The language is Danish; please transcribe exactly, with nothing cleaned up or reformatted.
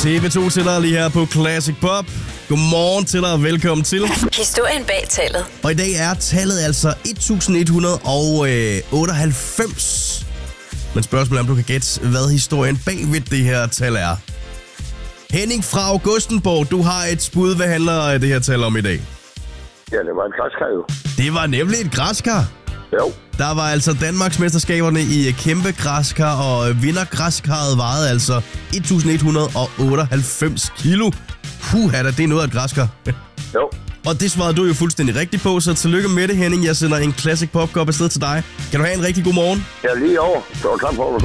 T V to til dig lige her på Classic Pop. Godmorgen til dig og velkommen til. Historien bag tallet. Og i dag er tallet altså et tusind et hundrede otteoghalvfems. Men spørgsmålet er, om du kan gætte, hvad historien bag ved det her tal er. Henning fra Augustenborg, du har et spud. Hvad handler det her tal om i dag? Ja, det var et græskar jo. Det var nemlig et græskar. Jo. Der var altså Danmarksmesterskaberne i kæmpe græskar, og vindergræskaret vejede altså et tusind et hundrede otteoghalvfems kilo. Puh, er det noget af et græskar? Jo. Og det svarede du jo fuldstændig rigtigt på, så tillykke med det, Henning. Jeg sender en Classic Pop Cup afsted til dig. Kan du have en rigtig god morgen? Ja, lige over. Så var klar på,